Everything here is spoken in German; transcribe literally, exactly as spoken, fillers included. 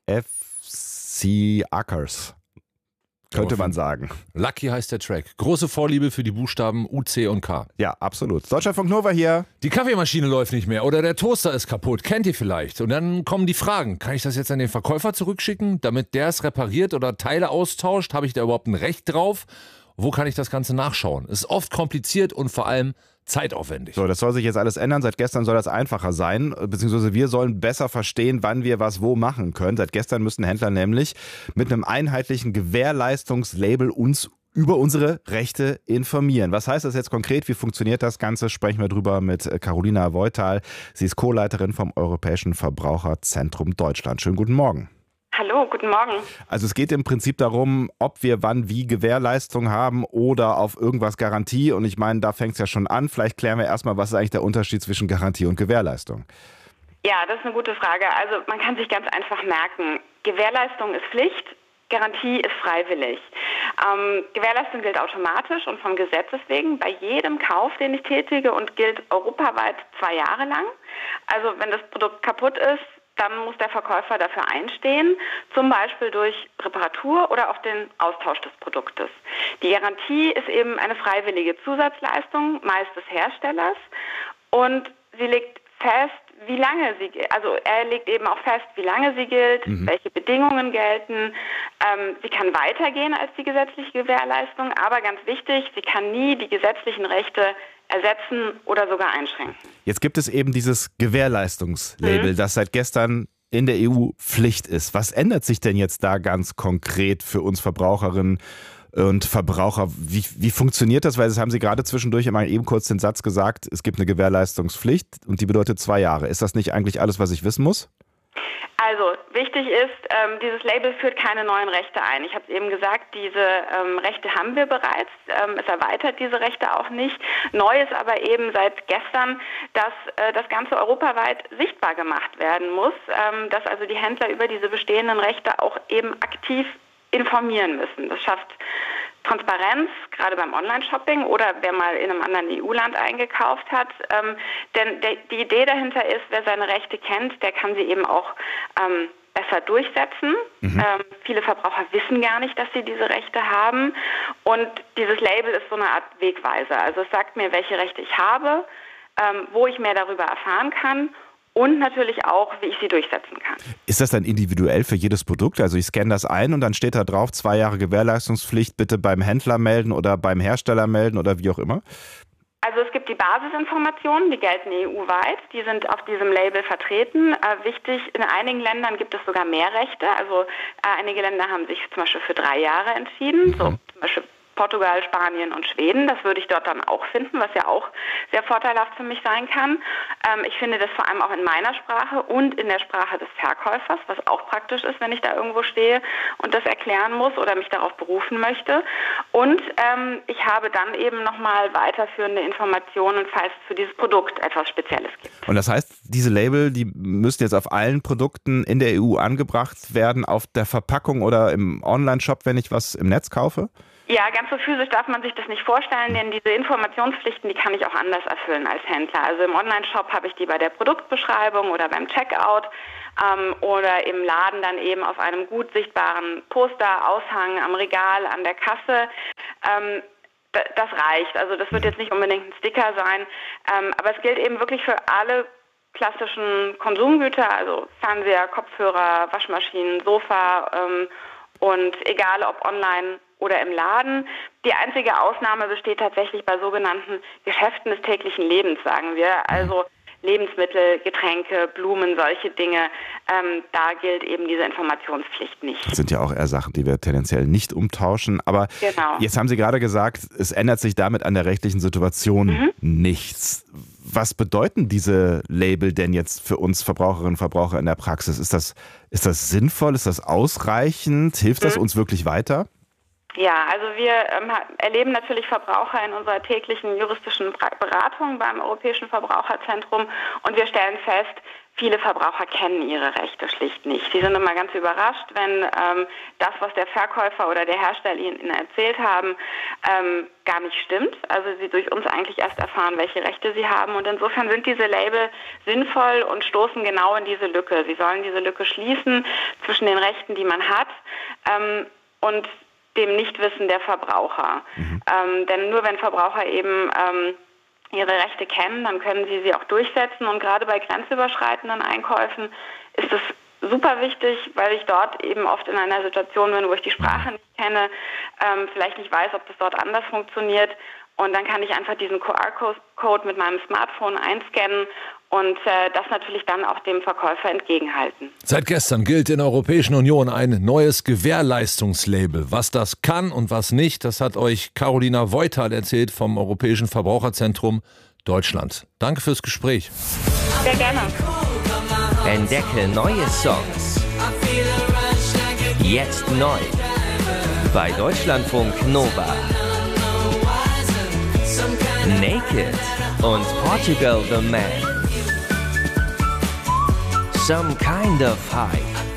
F C Uckers. Könnte man sagen. Lucky heißt der Track. Große Vorliebe für die Buchstaben U, C und K. Ja, absolut. Deutschlandfunk Nova hier. Die Kaffeemaschine läuft nicht mehr oder der Toaster ist kaputt. Kennt ihr vielleicht? Und dann kommen die Fragen. Kann ich das jetzt an den Verkäufer zurückschicken, damit der es repariert oder Teile austauscht? Habe ich da überhaupt ein Recht drauf? Wo kann ich das Ganze nachschauen? Ist oft kompliziert und vor allem zeitaufwendig. So, das soll sich jetzt alles ändern. Seit gestern soll das einfacher sein, beziehungsweise wir sollen besser verstehen, wann wir was wo machen können. Seit gestern müssen Händler nämlich mit einem einheitlichen Gewährleistungslabel uns über unsere Rechte informieren. Was heißt das jetzt konkret? Wie funktioniert das Ganze? Sprechen wir drüber mit Carolina Voital. Sie ist Co-Leiterin vom Europäischen Verbraucherzentrum Deutschland. Schönen guten Morgen. Hallo, guten Morgen. Also es geht im Prinzip darum, ob wir wann wie Gewährleistung haben oder auf irgendwas Garantie. Und ich meine, da fängt es ja schon an. Vielleicht klären wir erstmal, was ist eigentlich der Unterschied zwischen Garantie und Gewährleistung? Ja, das ist eine gute Frage. Also man kann sich ganz einfach merken, Gewährleistung ist Pflicht, Garantie ist freiwillig. Ähm, Gewährleistung gilt automatisch und vom Gesetzes wegen bei jedem Kauf, den ich tätige, und gilt europaweit zwei Jahre lang. Also wenn das Produkt kaputt ist, dann muss der Verkäufer dafür einstehen, zum Beispiel durch Reparatur oder auch den Austausch des Produktes. Die Garantie ist eben eine freiwillige Zusatzleistung, meist des Herstellers, und sie legt fest, wie lange sie gilt. Also er legt eben auch fest, wie lange sie gilt, mhm. welche Bedingungen gelten. Ähm, sie kann weitergehen als die gesetzliche Gewährleistung, aber ganz wichtig, sie kann nie die gesetzlichen Rechte ersetzen oder sogar einschränken. Jetzt gibt es eben dieses Gewährleistungslabel, mhm. das seit gestern in der E U Pflicht ist. Was ändert sich denn jetzt da ganz konkret für uns Verbraucherinnen und Verbraucher? Wie, wie funktioniert das? Weil das haben Sie gerade zwischendurch immer eben kurz den Satz gesagt, es gibt eine Gewährleistungspflicht und die bedeutet zwei Jahre. Ist das nicht eigentlich alles, was ich wissen muss? Also wichtig ist, ähm, dieses Label führt keine neuen Rechte ein. Ich habe es eben gesagt, diese ähm, Rechte haben wir bereits. Ähm, es erweitert diese Rechte auch nicht. Neu ist aber eben seit gestern, dass äh, das Ganze europaweit sichtbar gemacht werden muss, ähm, dass also die Händler über diese bestehenden Rechte auch eben aktiv informieren müssen. Das schafft Transparenz, gerade beim Online-Shopping oder wer mal in einem anderen E U-Land eingekauft hat. Ähm, denn der, die Idee dahinter ist, wer seine Rechte kennt, der kann sie eben auch ähm, besser durchsetzen. Mhm. Ähm, viele Verbraucher wissen gar nicht, dass sie diese Rechte haben. Und dieses Label ist so eine Art Wegweiser. Also es sagt mir, welche Rechte ich habe, ähm, wo ich mehr darüber erfahren kann. Und natürlich auch, wie ich sie durchsetzen kann. Ist das dann individuell für jedes Produkt? Also ich scanne das ein und dann steht da drauf, zwei Jahre Gewährleistungspflicht, bitte beim Händler melden oder beim Hersteller melden oder wie auch immer? Also es gibt die Basisinformationen, die gelten E U-weit, die sind auf diesem Label vertreten. Äh, wichtig, in einigen Ländern gibt es sogar mehr Rechte. Also äh, einige Länder haben sich zum Beispiel für drei Jahre entschieden, mhm. so zum Beispiel Portugal, Spanien und Schweden. Das würde ich dort dann auch finden, was ja auch sehr vorteilhaft für mich sein kann. Ähm, ich finde das vor allem auch in meiner Sprache und in der Sprache des Verkäufers, was auch praktisch ist, wenn ich da irgendwo stehe und das erklären muss oder mich darauf berufen möchte. Und ähm, ich habe dann eben nochmal weiterführende Informationen, falls es für dieses Produkt etwas Spezielles gibt. Und das heißt, diese Label, die müssen jetzt auf allen Produkten in der E U angebracht werden, auf der Verpackung oder im Online-Shop, wenn ich was im Netz kaufe? Ja, ganz so physisch darf man sich das nicht vorstellen, denn diese Informationspflichten, die kann ich auch anders erfüllen als Händler. Also im Online-Shop habe ich die bei der Produktbeschreibung oder beim Checkout ähm, oder im Laden dann eben auf einem gut sichtbaren Poster, Aushang, am Regal, an der Kasse. Ähm, das reicht. Also das wird jetzt nicht unbedingt ein Sticker sein, ähm, aber es gilt eben wirklich für alle klassischen Konsumgüter, also Fernseher, Kopfhörer, Waschmaschinen, Sofa ähm, und egal ob online oder im Laden. Die einzige Ausnahme besteht tatsächlich bei sogenannten Geschäften des täglichen Lebens, sagen wir. Also Lebensmittel, Getränke, Blumen, solche Dinge. Ähm, da gilt eben diese Informationspflicht nicht. Das sind ja auch eher Sachen, die wir tendenziell nicht umtauschen. Aber genau. Jetzt haben Sie gerade gesagt, es ändert sich damit an der rechtlichen Situation mhm. nichts. Was bedeuten diese Label denn jetzt für uns Verbraucherinnen und Verbraucher in der Praxis? Ist das, ist das sinnvoll? Ist das ausreichend? Hilft das mhm. uns wirklich weiter? Ja, also wir ähm, erleben natürlich Verbraucher in unserer täglichen juristischen Beratung beim Europäischen Verbraucherzentrum und wir stellen fest, viele Verbraucher kennen ihre Rechte schlicht nicht. Sie sind immer ganz überrascht, wenn ähm, das, was der Verkäufer oder der Hersteller ihnen erzählt haben, ähm, gar nicht stimmt. Also sie durch uns eigentlich erst erfahren, welche Rechte sie haben. Und insofern sind diese Label sinnvoll und stoßen genau in diese Lücke. Sie sollen diese Lücke schließen zwischen den Rechten, die man hat, ähm, und dem Nichtwissen der Verbraucher. Mhm. Ähm, denn nur wenn Verbraucher eben ähm, ihre Rechte kennen, dann können sie sie auch durchsetzen. Und gerade bei grenzüberschreitenden Einkäufen ist es super wichtig, weil ich dort eben oft in einer Situation bin, wo ich die Sprache nicht kenne, ähm, vielleicht nicht weiß, ob das dort anders funktioniert. Und dann kann ich einfach diesen Q R-Code mit meinem Smartphone einscannen und äh, das natürlich dann auch dem Verkäufer entgegenhalten. Seit gestern gilt in der Europäischen Union ein neues Gewährleistungslabel. Was das kann und was nicht, das hat euch Carolina Voital erzählt vom Europäischen Verbraucherzentrum Deutschland. Danke fürs Gespräch. Sehr gerne. Entdecke neue Songs. Jetzt neu. Bei Deutschlandfunk Nova. Naked und Portugal the Man. Some Kind of High.